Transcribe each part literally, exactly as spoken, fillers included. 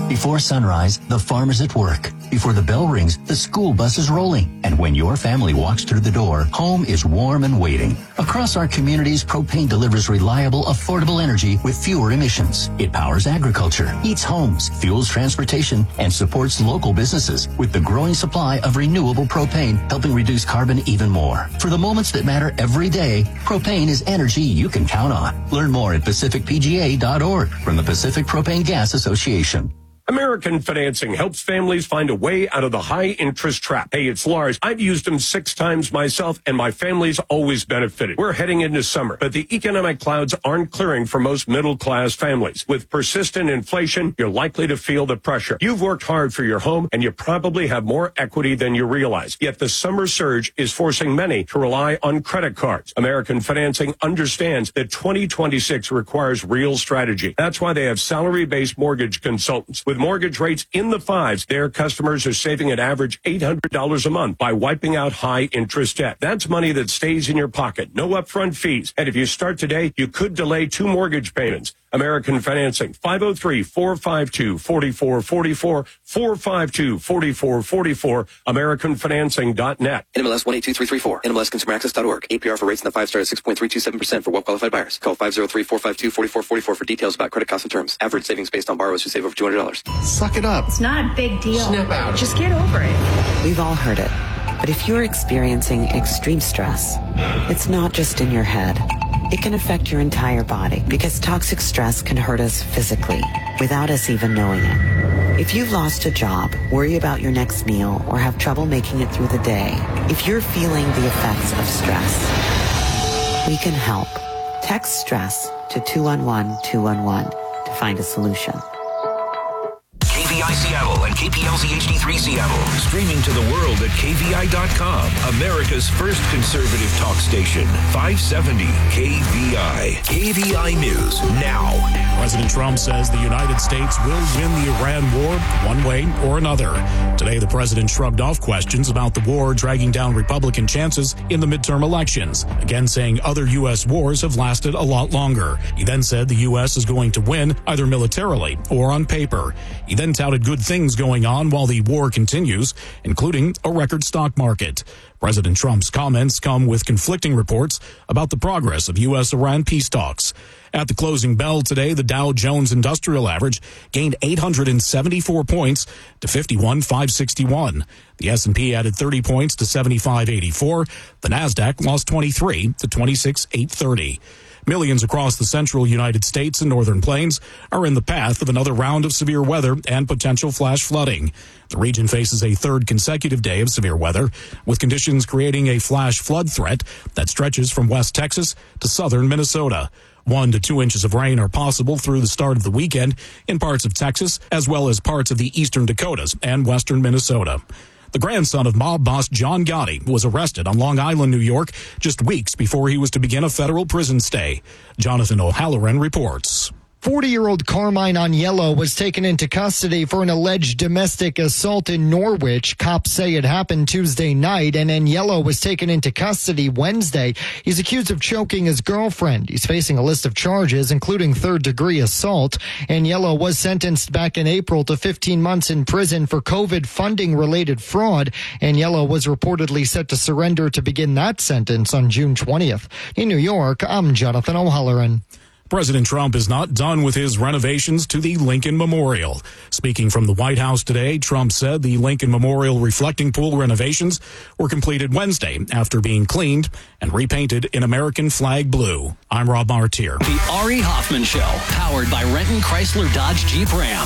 Before sunrise, the farmer's at work. Before the bell rings, the school bus is rolling. And when your family walks through the door, home is warm and waiting. Across our communities, propane delivers reliable, affordable energy with fewer emissions. It powers agriculture, heats homes, fuels transportation, and supports local businesses with the growing supply of renewable propane, helping reduce carbon even more. For the moments that matter every day, propane is energy you can count on. Learn more at pacific p g a dot org from the Pacific Propane Gas Association. American Financing helps families find a way out of the high-interest trap. Hey, it's Lars. I've used them six times myself, and my family's always benefited. We're heading into summer, but the economic clouds aren't clearing for most middle-class families. With persistent inflation, you're likely to feel the pressure. You've worked hard for your home, and you probably have more equity than you realize. Yet the summer surge is forcing many to rely on credit cards. American Financing understands that twenty twenty-six requires real strategy. That's why they have salary-based mortgage consultants. With mortgage rates in the fives, their customers are saving an average eight hundred dollars a month by wiping out high-interest debt. That's money that stays in your pocket, no upfront fees. And if you start today, you could delay two mortgage payments. American Financing, five oh three, four five two, four four four four, four five two, four four four four, american financing dot net. N M L S one eight two three three four, N M L S consumer access dot org. A P R for rates in the five star at six point three two seven percent for well-qualified buyers. Call five oh three, four five two, four four four four for details about credit costs and terms. Average savings based on borrowers who save over two hundred dollars. Suck it up. It's not a big deal. Snap out. Just get over it. We've all heard it. But if you're experiencing extreme stress, it's not just in your head. It can affect your entire body because toxic stress can hurt us physically without us even knowing it. If you've lost a job, worry about your next meal, or have trouble making it through the day, if you're feeling the effects of stress, we can help. Text stress to two one one, two one one to find a solution. K V I Seattle and K P L Z H D three Seattle. Streaming to the world at K V I dot com. America's first conservative talk station. five seventy K V I. K V I News now. President Trump says the United States will win the Iran war one way or another. Today, the president shrugged off questions about the war dragging down Republican chances in the midterm elections, again saying other U S wars have lasted a lot longer. He then said the U S is going to win either militarily or on paper. He then touted good things going on while the war continues, including a record stock market. President Trump's comments come with conflicting reports about the progress of U S Iran peace talks. At the closing bell today, the Dow Jones Industrial Average gained eight hundred seventy-four points to fifty-one thousand five hundred sixty-one. The S and P added thirty points to seventy-five thousand eighty-four. The Nasdaq lost twenty-three to twenty-six thousand eight hundred thirty. Millions across the central United States and northern plains are in the path of another round of severe weather and potential flash flooding. The region faces a third consecutive day of severe weather, with conditions creating a flash flood threat that stretches from West Texas to southern Minnesota. One to two inches of rain are possible through the start of the weekend in parts of Texas, as well as parts of the eastern Dakotas and western Minnesota. The grandson of mob boss John Gotti was arrested on Long Island, New York, just weeks before he was to begin a federal prison stay. Jonathan O'Halloran reports. forty-year-old Carmine Agnello was taken into custody for an alleged domestic assault in Norwich. Cops say it happened Tuesday night, and Agnello was taken into custody Wednesday. He's accused of choking his girlfriend. He's facing a list of charges, including third-degree assault. Agnello was sentenced back in April to fifteen months in prison for COVID funding-related fraud. Agnello was reportedly set to surrender to begin that sentence on June twentieth. In New York, I'm Jonathan O'Halloran. President Trump is not done with his renovations to the Lincoln Memorial. Speaking from the White House today, Trump said the Lincoln Memorial reflecting pool renovations were completed Wednesday after being cleaned and repainted in American flag blue. I'm Rob Martier. The Ari Hoffman Show, powered by Renton Chrysler Dodge Jeep Ram.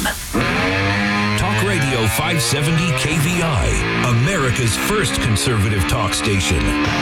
Talk Radio five seventy K V I, America's first conservative talk station.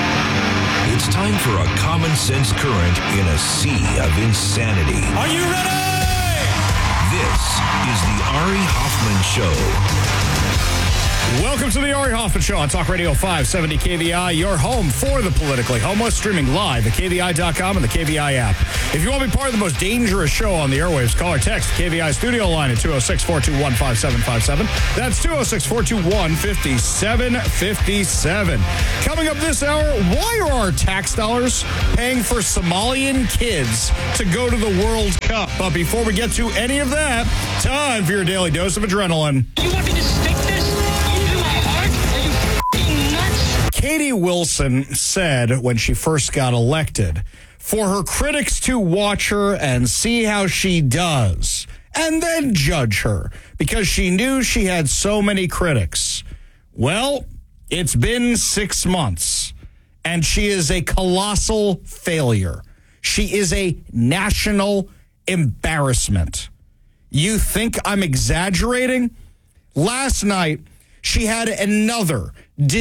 It's time for a common sense current in a sea of insanity. Are you ready? This is the Ari Hoffman Show. Welcome to the Ari Hoffman Show on Talk Radio five seventy K V I, your home for the politically homeless, streaming live at K V I dot com and the K V I app. If you want to be part of the most dangerous show on the airwaves, call or text the K V I studio line at two oh six, four two one, five seven five seven. That's two oh six, four two one, five seven five seven. Coming up this hour, why are our tax dollars paying for Somalian kids to go to the World Cup? But before we get to any of that, Time for your daily dose of adrenaline. You want me to stick this into my heart? Are you f***ing nuts? Katie Wilson said when she first got elected for her critics to watch her and see how she does and then judge her because she knew she had so many critics. Well, it's been six months and she is a colossal failure. She is a national embarrassment. You think I'm exaggerating? Last night, she had another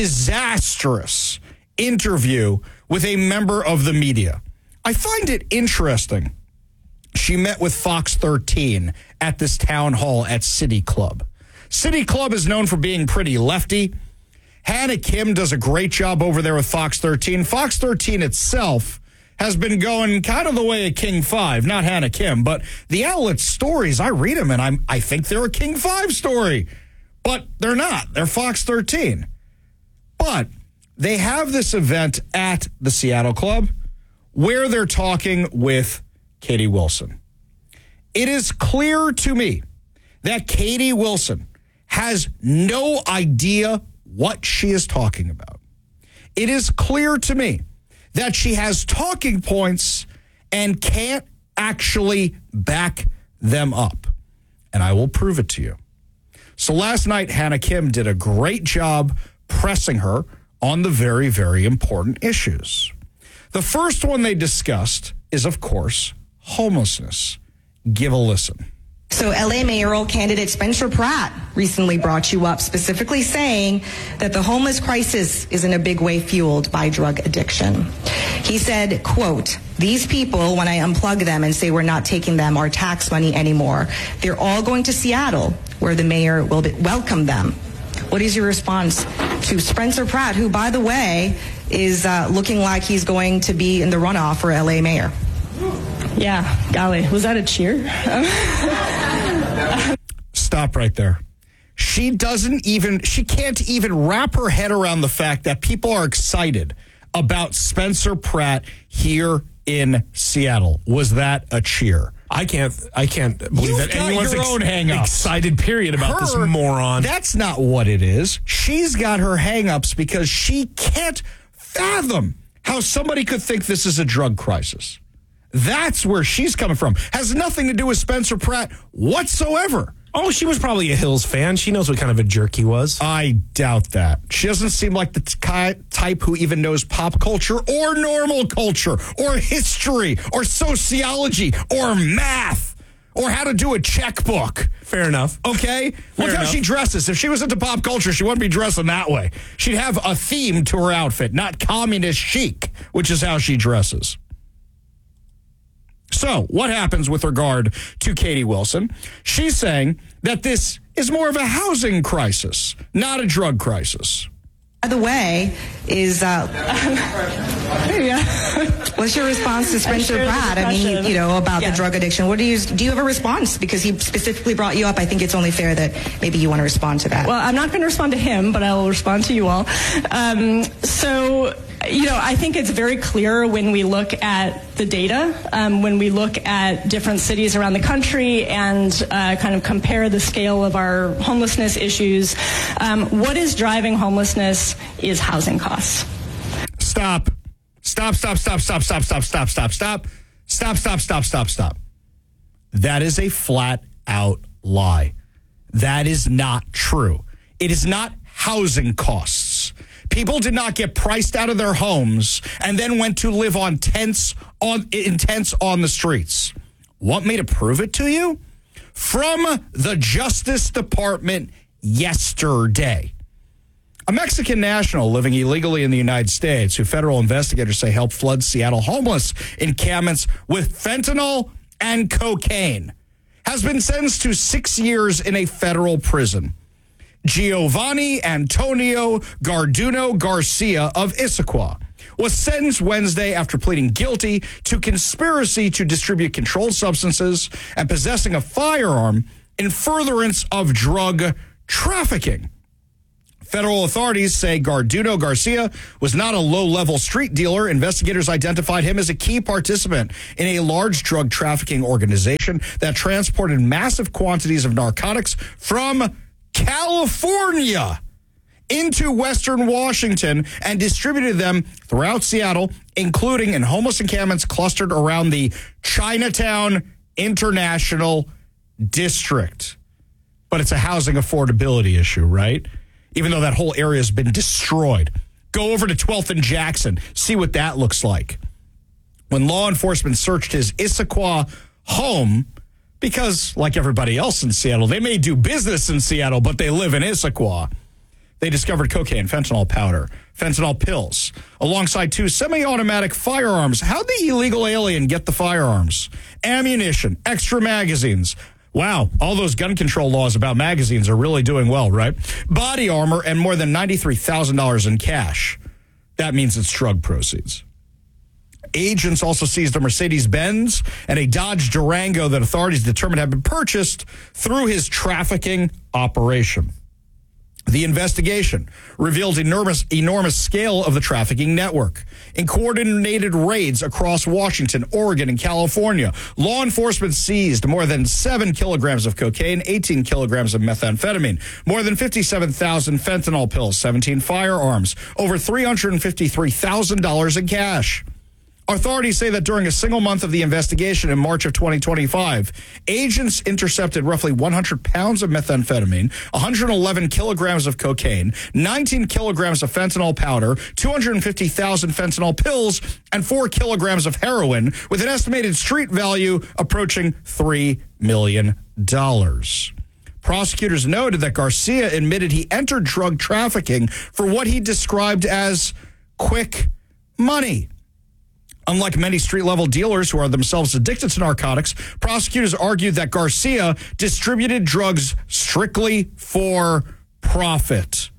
disastrous interview with a member of the media. I find it interesting. She met with Fox thirteen at this town hall at City Club. City Club is known for being pretty lefty. Hannah Kim does a great job over there with Fox thirteen. Fox thirteen itself has been going kind of the way of King five, not Hannah Kim, but the outlet's stories, I read them and I'm, I think they're a King five story, but they're not. They're Fox thirteen. But they have this event at the Seattle Club where they're talking with Katie Wilson. It is clear to me that Katie Wilson has no idea what she is talking about. It is clear to me that she has talking points and can't actually back them up. And I will prove it to you. So last night, Hannah Kim did a great job pressing her on the very, very important issues. The first one they discussed is, of course, homelessness. Give a listen. So L A mayoral candidate Spencer Pratt recently brought you up, specifically saying that the homeless crisis is in a big way fueled by drug addiction. He said, quote, "These people, when I unplug them and say we're not taking them our tax money anymore, they're all going to Seattle, where the mayor will be- welcome them." What is your response to Spencer Pratt, who, by the way, is uh, looking like he's going to be in the runoff for L A mayor? Yeah, golly, was that a cheer? Stop right there. She doesn't even, she can't even wrap her head around the fact that people are excited about Spencer Pratt here in Seattle. Was that a cheer? I can't, I can't believe You've that got anyone's your ex- own hang-ups. excited, period, about Her, this moron. That's not what it is. She's got her hang-ups because she can't fathom how somebody could think this is a drug crisis. That's where she's coming from. Has nothing to do with Spencer Pratt whatsoever. Oh, she was probably a Hills fan. She knows what kind of a jerk he was. I doubt that. She doesn't seem like the t- type who even knows pop culture or normal culture or history or sociology or math or how to do a checkbook. Fair enough. Okay? Fair Look how enough. she dresses. If she was into pop culture, she wouldn't be dressing that way. She'd have a theme to her outfit, not communist chic, which is how she dresses. So, what happens with regard to Katie Wilson? She's saying that this is more of a housing crisis, not a drug crisis. By the way, is uh, yeah. What's your response to Spencer Pratt? I mean, you know, about yeah. the drug addiction. What do you do? You have a response because he specifically brought you up? I think it's only fair that maybe you want to respond to that. Well, I'm not going to respond to him, but I will respond to you all. Um, so. You know, I think it's very clear when we look at the data, um, when we look at different cities around the country and uh, kind of compare the scale of our homelessness issues. Um, what is driving homelessness is housing costs. Stop. Stop, stop, stop, stop, stop, stop, stop, stop, stop, stop, stop, stop, stop, stop. That is a flat out lie. That is not true. It is not housing costs. People did not get priced out of their homes and then went to live on tents on in tents on the streets. Want me to prove it to you? From the Justice Department yesterday. A Mexican national living illegally in the United States, who federal investigators say helped flood Seattle homeless encampments with fentanyl and cocaine, has been sentenced to six years in a federal prison. Giovanni Antonio Garduno Garcia of Issaquah was sentenced Wednesday after pleading guilty to conspiracy to distribute controlled substances and possessing a firearm in furtherance of drug trafficking. Federal authorities say Garduno Garcia was not a low-level street dealer. Investigators identified him as a key participant in a large drug trafficking organization that transported massive quantities of narcotics from California into Western Washington and distributed them throughout Seattle, including in homeless encampments clustered around the Chinatown International District. But it's a housing affordability issue, right? Even though that whole area has been destroyed. Go over to twelfth and Jackson, see what that looks like. When law enforcement searched his Issaquah home, because like everybody else in Seattle, they may do business in Seattle, but they live in Issaquah. They discovered cocaine, fentanyl powder, fentanyl pills, alongside two semi-automatic firearms. How'd the illegal alien get the firearms? Ammunition, extra magazines. Wow, all those gun control laws about magazines are really doing well, right? Body armor and more than ninety-three thousand dollars in cash. That means it's drug proceeds. Agents also seized a Mercedes-Benz and a Dodge Durango that authorities determined had been purchased through his trafficking operation. The investigation revealed enormous, enormous scale of the trafficking network. In coordinated raids across Washington, Oregon, and California, law enforcement seized more than seven kilograms of cocaine, eighteen kilograms of methamphetamine, more than fifty-seven thousand fentanyl pills, seventeen firearms, over three hundred fifty-three thousand dollars in cash. Authorities say that during a single month of the investigation in March of twenty twenty-five, agents intercepted roughly one hundred pounds of methamphetamine, one hundred eleven kilograms of cocaine, nineteen kilograms of fentanyl powder, two hundred fifty thousand fentanyl pills, and four kilograms of heroin, with an estimated street value approaching three million dollars. Prosecutors noted that Garcia admitted he entered drug trafficking for what he described as quick money. Unlike many street-level dealers who are themselves addicted to narcotics, prosecutors argued that Garcia distributed drugs strictly for profit.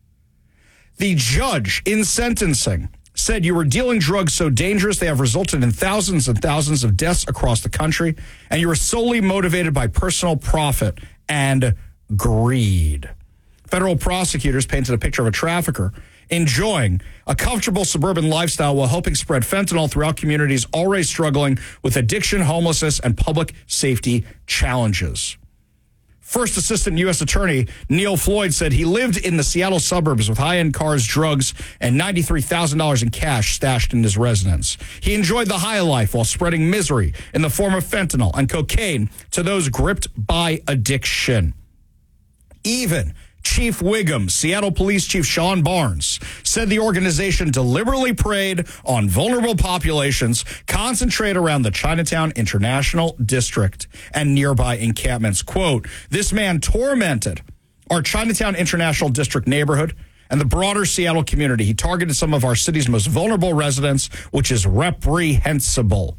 The judge in sentencing said you were dealing drugs so dangerous they have resulted in thousands and thousands of deaths across the country, and you were solely motivated by personal profit and greed. Federal prosecutors painted a picture of a trafficker enjoying a comfortable suburban lifestyle while helping spread fentanyl throughout communities already struggling with addiction, homelessness, and public safety challenges. First Assistant U S Attorney Neil Floyd said he lived in the Seattle suburbs with high-end cars, drugs, and ninety-three thousand dollars in cash stashed in his residence. He enjoyed the high life while spreading misery in the form of fentanyl and cocaine to those gripped by addiction. Even Chief Wiggum, Seattle Police Chief Sean Barnes, said the organization deliberately preyed on vulnerable populations, concentrate around the Chinatown International District and nearby encampments. Quote, this man tormented our Chinatown International District neighborhood and the broader Seattle community. He targeted some of our city's most vulnerable residents, which is reprehensible.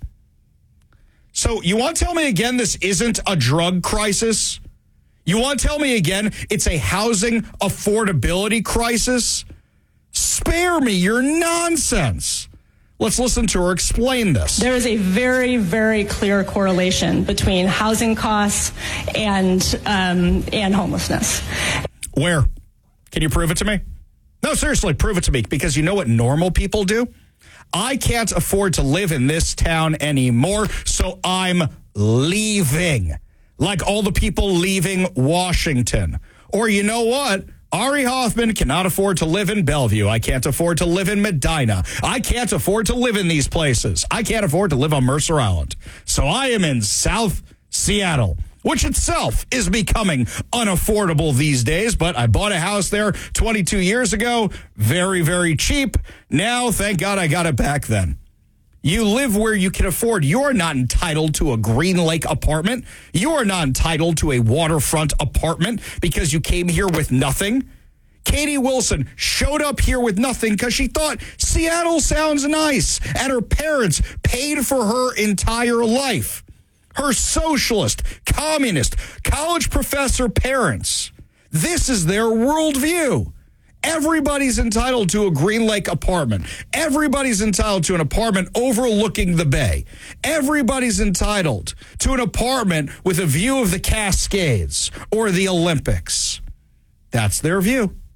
So you want to tell me again this isn't a drug crisis? You want to tell me again it's a housing affordability crisis? Spare me your nonsense. Let's listen to her explain this. There is a very, very clear correlation between housing costs and um, and homelessness. Where? Can you prove it to me? No, seriously, prove it to me, because you know what normal people do? I can't afford to live in this town anymore, so I'm leaving. Like all the people leaving Washington. Or you know what? Ari Hoffman cannot afford to live in Bellevue. I can't afford to live in Medina. I can't afford to live in these places. I can't afford to live on Mercer Island. So I am in South Seattle, which itself is becoming unaffordable these days. But I bought a house there twenty-two years ago. Very, very cheap. Now, thank God I got it back then. You live where you can afford. You're not entitled to a Green Lake apartment. You are not entitled to a waterfront apartment because you came here with nothing. Katie Wilson showed up here with nothing because she thought Seattle sounds nice, and her parents paid for her entire life. Her socialist, communist, college professor parents. This is their worldview. Everybody's entitled to a Green Lake apartment. Everybody's entitled to an apartment overlooking the bay. Everybody's entitled to an apartment with a view of the Cascades or the Olympics. That's their view.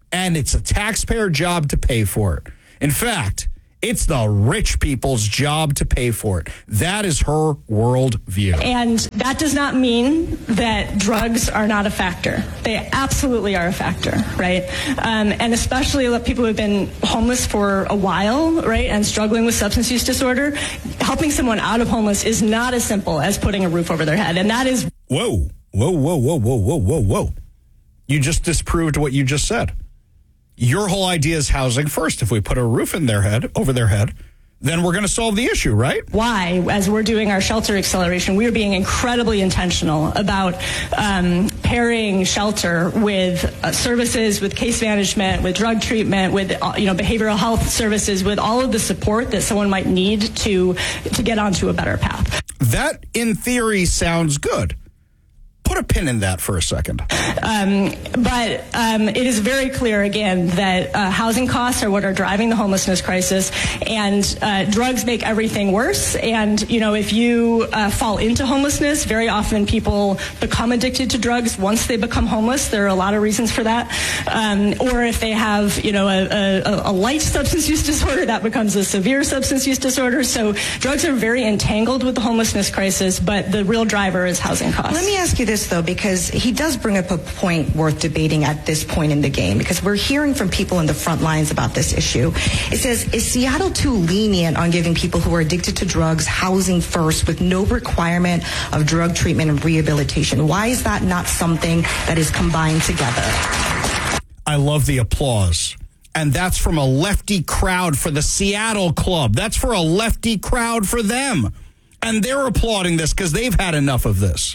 and it's a taxpayer job to pay for it. In fact, it's the rich people's job to pay for it. That is her worldview. And that does not mean that drugs are not a factor. They absolutely are a factor, right? Um, and especially people who have been homeless for a while, right, and struggling with substance use disorder, helping someone out of homeless is not as simple as putting a roof over their head. And that is... Whoa, whoa, whoa, whoa, whoa, whoa, whoa, whoa. You just disproved what you just said. Your whole idea is housing first. If we put a roof in their head, over their head, then we're going to solve the issue, right? Why, as we're doing our shelter acceleration, we are being incredibly intentional about um, pairing shelter with uh, services, with case management, with drug treatment, with uh, you know behavioral health services, with all of the support that someone might need to to get onto a better path. That, in theory, sounds good. Put a pin in that for a second. Um, but um, it is very clear, again, that uh, housing costs are what are driving the homelessness crisis, and uh, drugs make everything worse. And, you know, if you uh, fall into homelessness, very often people become addicted to drugs once they become homeless. There are a lot of reasons for that. Um, or if they have, you know, a, a, a light substance use disorder, that becomes a severe substance use disorder. So drugs are very entangled with the homelessness crisis, but the real driver is housing costs. Let me ask you this, though, because he does bring up a point worth debating at this point in the game, because we're hearing from people in the front lines about this issue. It says, is Seattle too lenient on giving people who are addicted to drugs housing first with no requirement of drug treatment and rehabilitation? Why is that not something that is combined together? I love the applause. And that's from a lefty crowd for the Seattle Club. That's for a lefty crowd for them. And they're applauding this because they've had enough of this.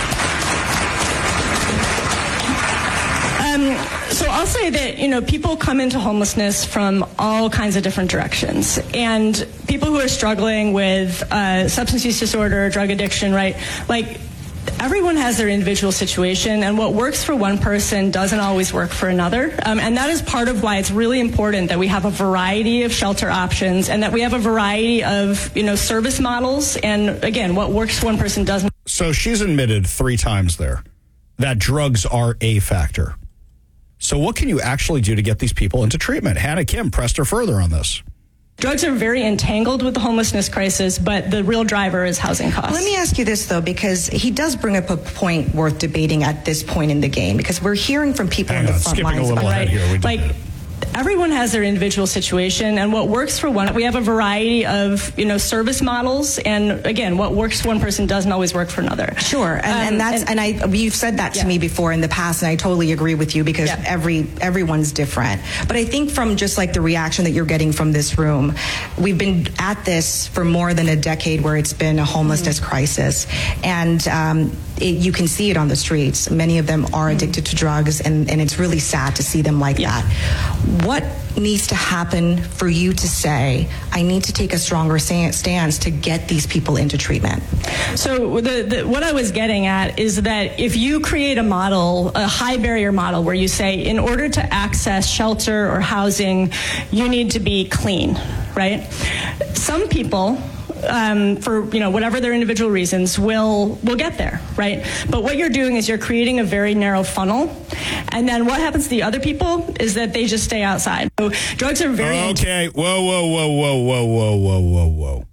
Um, so I'll say that, you know, people come into homelessness from all kinds of different directions. And people who are struggling with uh, substance use disorder, drug addiction, right, like, everyone has their individual situation, and what works for one person doesn't always work for another. Um, and that is part of why it's really important that we have a variety of shelter options and that we have a variety of, you know, service models. And again, what works for one person doesn't. So she's admitted three times there that drugs are a factor. So what can you actually do to get these people into treatment? Hannah Kim pressed her further on this. Drugs are very entangled with the homelessness crisis, but the real driver is housing costs. Let me ask you this, though, because he does bring up a point worth debating at this point in the game, because we're hearing from people Hang in the on, front skipping lines a little about ahead here. We did like. that. Everyone has their individual situation, and what works for one, we have a variety of, you know, service models, and again, what works for one person doesn't always work for another. Sure, and, um, and that's and, and I you've said that to yeah. me before in the past, and I totally agree with you because yeah. every everyone's different. But I think from just like the reaction that you're getting from this room, we've been at this for more than a decade, where it's been a homelessness mm-hmm. crisis, and um, it, you can see it on the streets. Many of them are addicted to drugs, and, and it's really sad to see them like yeah. that. What needs to happen for you to say, I need to take a stronger stance to get these people into treatment? So the, the, what I was getting at is that if you create a model, a high barrier model, where you say, in order to access shelter or housing, you need to be clean, right? Some people, Um, for, you know, whatever their individual reasons, will will get there, right? But what you're doing is you're creating a very narrow funnel, and then what happens to the other people is that they just stay outside. So drugs are very okay. Whoa, whoa, whoa, whoa, whoa, whoa, whoa, whoa, whoa.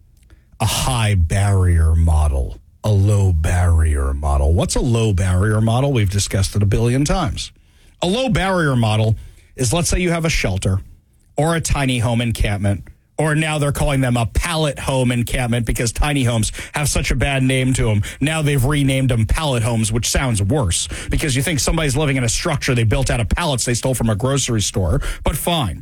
A high barrier model, a low barrier model. What's a low barrier model? We've discussed it a billion times. A low barrier model is, let's say you have a shelter or a tiny home encampment, or now they're calling them a pallet home encampment because tiny homes have such a bad name to them. Now they've renamed them pallet homes, which sounds worse because you think somebody's living in a structure they built out of pallets they stole from a grocery store, but fine.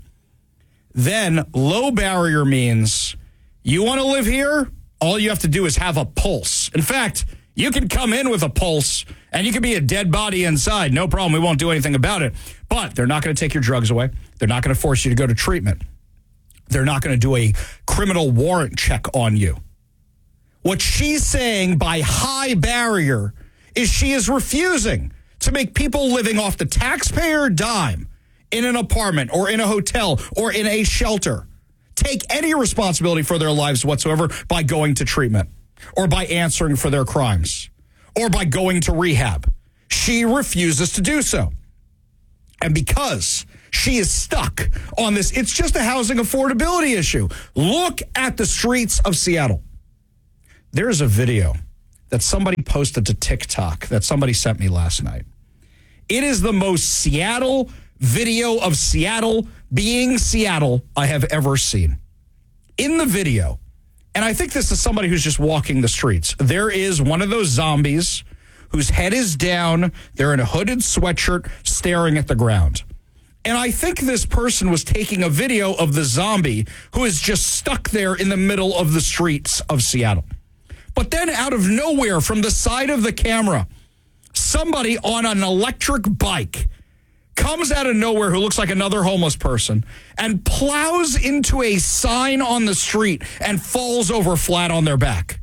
Then low barrier means you want to live here? All you have to do is have a pulse. In fact, you can come in with a pulse and you can be a dead body inside. No problem. We won't do anything about it. But they're not going to take your drugs away. They're not going to force you to go to treatment. They're not going to do a criminal warrant check on you. What she's saying by high barrier is she is refusing to make people living off the taxpayer dime in an apartment or in a hotel or in a shelter take any responsibility for their lives whatsoever by going to treatment or by answering for their crimes or by going to rehab. She refuses to do so. And because she is stuck on this, it's just a housing affordability issue. Look at the streets of Seattle. There's a video that somebody posted to TikTok that somebody sent me last night. It is the most Seattle video of Seattle being Seattle I have ever seen. In the video, and I think this is somebody who's just walking the streets, there is one of those zombies whose head is down. They're in a hooded sweatshirt staring at the ground. And I think this person was taking a video of the zombie who is just stuck there in the middle of the streets of Seattle. But then out of nowhere, from the side of the camera, somebody on an electric bike comes out of nowhere who looks like another homeless person and plows into a sign on the street and falls over flat on their back.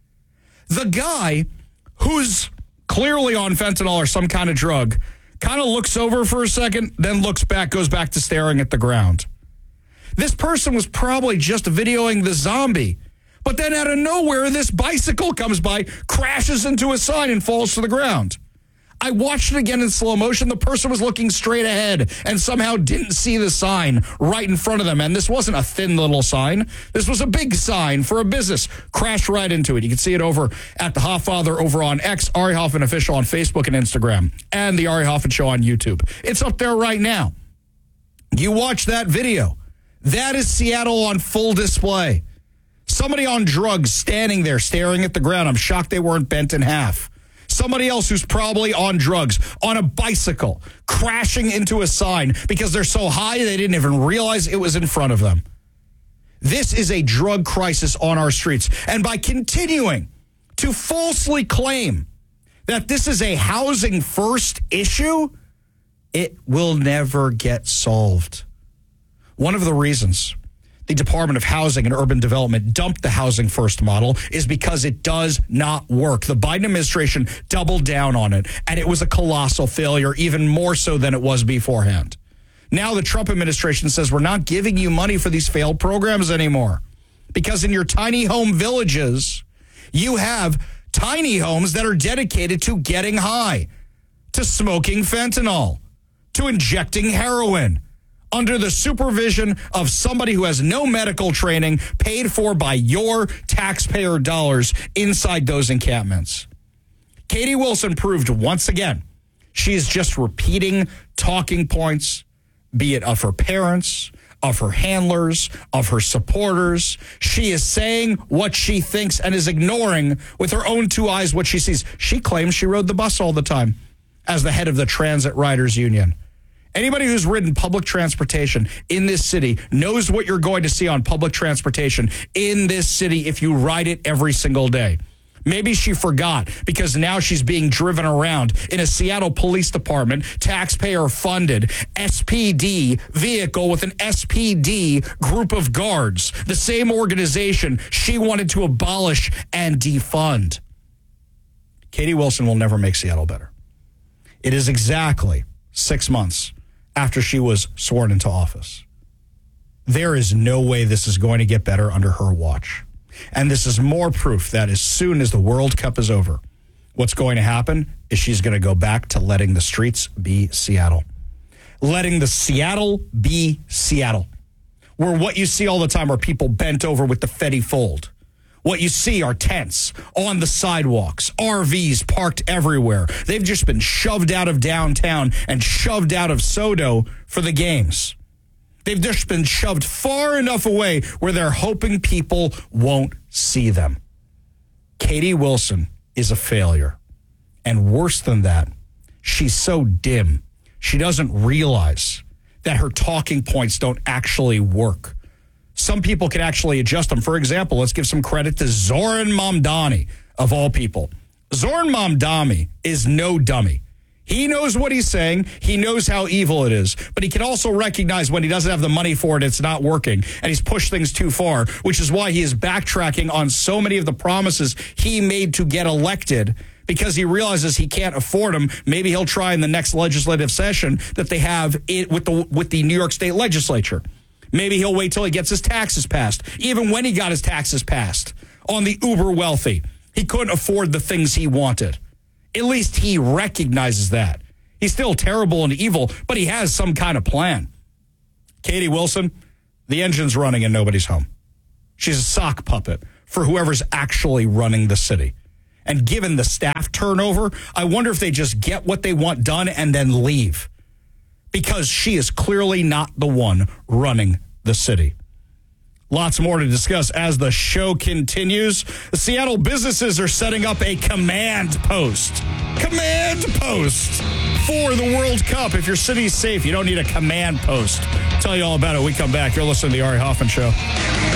The guy, who's clearly on fentanyl or some kind of drug, kind of looks over for a second, then looks back, goes back to staring at the ground. This person was probably just videoing the zombie. But then out of nowhere, this bicycle comes by, crashes into a sign, and falls to the ground. I watched it again in slow motion. The person was looking straight ahead and somehow didn't see the sign right in front of them. And this wasn't a thin little sign. This was a big sign for a business. Crashed right into it. You can see it over at the Hofffather over on X, Ari Hoffman Official on Facebook and Instagram, and the Ari Hoffman Show on YouTube. It's up there right now. You watch that video. That is Seattle on full display. Somebody on drugs standing there staring at the ground. I'm shocked they weren't bent in half. Somebody else who's probably on drugs, on a bicycle, crashing into a sign because they're so high they didn't even realize it was in front of them. This is a drug crisis on our streets. And by continuing to falsely claim that this is a housing first issue, it will never get solved. One of the reasons the Department of Housing and Urban Development dumped the housing first model is because it does not work. The Biden administration doubled down on it, and it was a colossal failure, even more so than it was beforehand. Now the Trump administration says we're not giving you money for these failed programs anymore because in your tiny home villages, you have tiny homes that are dedicated to getting high, to smoking fentanyl, to injecting heroin, under the supervision of somebody who has no medical training, paid for by your taxpayer dollars inside those encampments. Katie Wilson proved once again she is just repeating talking points, be it of her parents, of her handlers, of her supporters. She is saying what she thinks and is ignoring with her own two eyes what she sees. She claims she rode the bus all the time as the head of the Transit Riders Union. Anybody who's ridden public transportation in this city knows what you're going to see on public transportation in this city if you ride it every single day. Maybe she forgot because now she's being driven around in a Seattle Police Department, taxpayer-funded S P D vehicle with an S P D group of guards, the same organization she wanted to abolish and defund. Katie Wilson will never make Seattle better. It is exactly six months after she was sworn into office. There is no way this is going to get better under her watch. And this is more proof that as soon as the World Cup is over, what's going to happen is she's going to go back to letting the streets be Seattle. Letting the Seattle be Seattle. Where what you see all the time are people bent over with the Fetty fold. What you see are tents on the sidewalks, R Vs parked everywhere. They've just been shoved out of downtown and shoved out of SoDo for the games. They've just been shoved far enough away where they're hoping people won't see them. Katie Wilson is a failure. And worse than that, she's so dim, she doesn't realize that her talking points don't actually work. Some people can actually adjust them. For example, let's give some credit to Zoran Mamdani, of all people. Zoran Mamdani is no dummy. He knows what he's saying. He knows how evil it is. But he can also recognize when he doesn't have the money for it, it's not working. And he's pushed things too far, which is why he is backtracking on so many of the promises he made to get elected because he realizes he can't afford them. Maybe he'll try in the next legislative session that they have it with the with the New York State legislature. Maybe he'll wait till he gets his taxes passed. Even when he got his taxes passed on the uber wealthy, he couldn't afford the things he wanted. At least he recognizes that. He's still terrible and evil, but he has some kind of plan. Katie Wilson, the engine's running and nobody's home. She's a sock puppet for whoever's actually running the city. And given the staff turnover, I wonder if they just get what they want done and then leave. Because she is clearly not the one running the city. Lots more to discuss as the show continues. The Seattle businesses are setting up a command post. Command post for the World Cup. If your city's safe, you don't need a command post. I'll tell you all about it when we come back. You're listening to The Ari Hoffman Show.